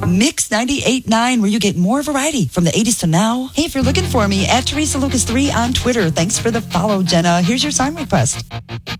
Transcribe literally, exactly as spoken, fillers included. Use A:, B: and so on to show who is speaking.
A: Mix ninety-eight point nine, where you get more variety from the eighties to now. Hey, if you're looking for me, at Teresa Lucas three on Twitter. Thanks for the follow, Jenna. Here's your song request.